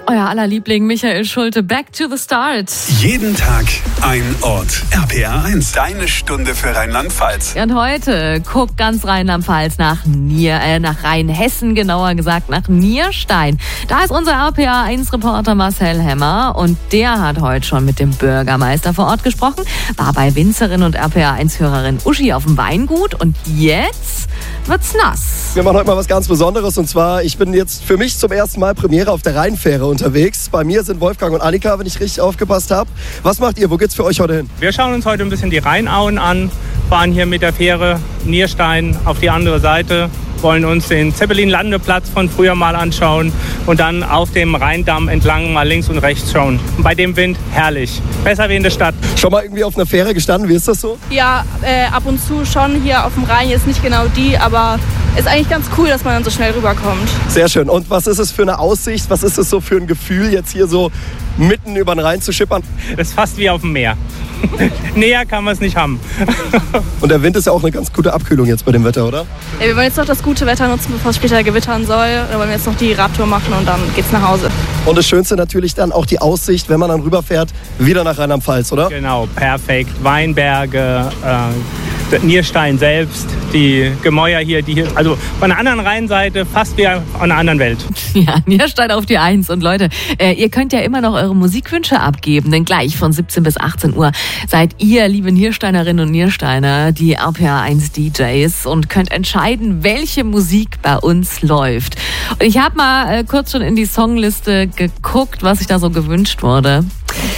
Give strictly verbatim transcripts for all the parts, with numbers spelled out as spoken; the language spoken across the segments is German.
Euer aller Liebling Michael Schulte, back to the start. Jeden Tag ein Ort. R P R eins, deine Stunde für Rheinland-Pfalz. Und heute guckt ganz Rheinland-Pfalz nach Nier, äh, nach Rheinhessen, genauer gesagt nach Nierstein. Da ist unser R P R eins Reporter Marcel Hemmer und der hat heute schon mit dem Bürgermeister vor Ort gesprochen, war bei Winzerin und R P R eins Hörerin Uschi auf dem Weingut und jetzt wird's nass. Wir machen heute mal was ganz Besonderes und zwar, ich bin jetzt für mich zum ersten Mal Premiere auf der Rheinfähre unterwegs. Bei mir sind Wolfgang und Annika, wenn ich richtig aufgepasst habe. Was macht ihr? Wo geht's für euch heute hin? Wir schauen uns heute ein bisschen die Rheinauen an, fahren hier mit der Fähre Nierstein auf die andere Seite, wollen uns den Zeppelin-Landeplatz von früher mal anschauen und dann auf dem Rheindamm entlang mal links und rechts schauen. Bei dem Wind herrlich. Besser wie in der Stadt. Schon mal irgendwie auf einer Fähre gestanden? Wie ist das so? Ja, äh, ab und zu schon hier auf dem Rhein. Jetzt nicht genau die, aber ist eigentlich ganz cool, dass man dann so schnell rüberkommt. Sehr schön. Und was ist es für eine Aussicht? Was ist es so für ein Gefühl, jetzt hier so mitten über den Rhein zu schippern? Das ist fast wie auf dem Meer. Näher kann man es nicht haben. Und der Wind ist ja auch eine ganz gute Abkühlung jetzt bei dem Wetter, oder? Ja, wir wollen jetzt noch das gute Wetter nutzen, bevor es später gewittern soll. Da wollen wir jetzt noch die Radtour machen und dann geht's nach Hause. Und das Schönste natürlich dann auch die Aussicht, wenn man dann rüberfährt, wieder nach Rheinland-Pfalz, oder? Genau, perfekt. Weinberge, äh, Nierstein selbst, die Gemäuer hier, die hier, also von der anderen Rheinseite fast wie auf einer anderen Welt. Ja, Nierstein auf die Eins. Und Leute, äh, ihr könnt ja immer noch eure Musikwünsche abgeben, denn gleich von siebzehn bis achtzehn Uhr seid ihr, liebe Niersteinerinnen und Niersteiner, die R P R eins D Js und könnt entscheiden, welche Musik bei uns läuft. Und ich habe mal äh, kurz schon in die Songliste geguckt, was sich da so gewünscht wurde.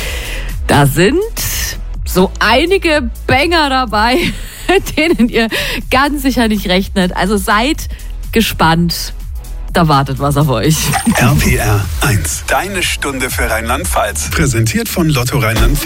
Da sind so einige Banger dabei, mit denen ihr ganz sicher nicht rechnet. Also seid gespannt. Da wartet was auf euch. R P R eins, deine Stunde für Rheinland-Pfalz. Präsentiert von Lotto Rheinland-Pfalz.